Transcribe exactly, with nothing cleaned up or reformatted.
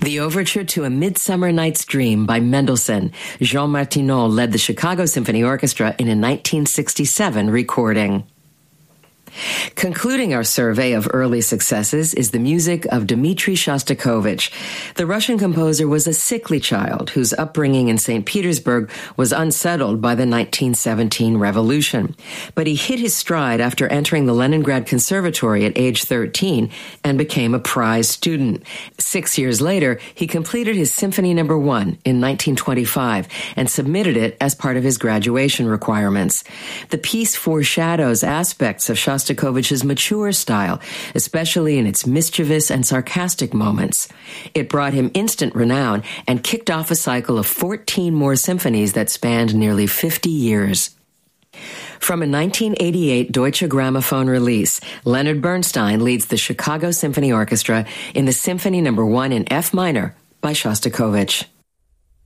The overture to A Midsummer Night's Dream by Mendelssohn. Jean Martineau led the Chicago Symphony Orchestra in a nineteen sixty-seven recording. Concluding our survey of early successes is the music of Dmitri Shostakovich. The Russian composer was a sickly child whose upbringing in Saint Petersburg was unsettled by the nineteen seventeen revolution. But he hit his stride after entering the Leningrad Conservatory at age thirteen and became a prize student. Six years later, he completed his Symphony Number One in nineteen twenty-five and submitted it as part of his graduation requirements. The piece foreshadows aspects of Shostakovich Shostakovich's mature style, especially in its mischievous and sarcastic moments. It brought him instant renown and kicked off a cycle of fourteen more symphonies that spanned nearly fifty years. From a nineteen eighty-eight Deutsche Grammophon release, Leonard Bernstein leads the Chicago Symphony Orchestra in the Symphony Number One in F minor by Shostakovich.